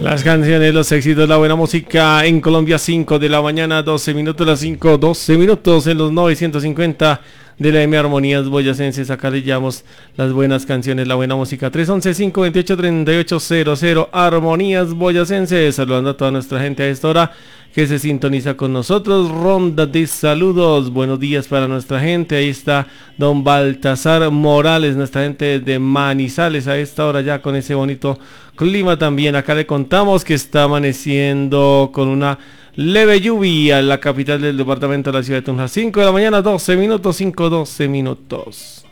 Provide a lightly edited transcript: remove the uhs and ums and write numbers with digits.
Las canciones, los éxitos, la buena música en Colombia, 5 de la mañana, 12 minutos, las 5, 12 minutos en los 950 de la M Armonías Boyacenses. Acá le llamamos las buenas canciones, la buena música. 311-528-3800 Armonías Boyacenses. Saludando a toda nuestra gente a esta hora que se sintoniza con nosotros. Ronda de saludos, buenos días para nuestra gente. Ahí está don Baltasar Morales, nuestra gente de Manizales a esta hora ya con ese bonito clima también. Acá le contamos que está amaneciendo con una leve lluvia en la capital del departamento de la ciudad de Tunja. 5 de la mañana, 12 minutos, 5, 12 minutos.